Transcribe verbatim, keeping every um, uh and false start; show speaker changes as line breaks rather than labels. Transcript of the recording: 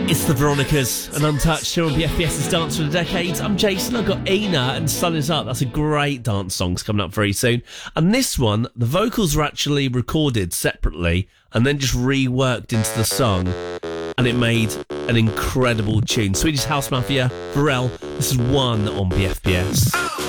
It's the Veronicas, an untouched here on B F B S's Dance for the Decades. I'm Jason, I've got Ina and Sun Is Up. That's a great dance song's coming up very soon. And this one, the vocals were actually recorded separately and then just reworked into the song. And it made an incredible tune. Swedish House Mafia, Pharrell, this is One on B F B S.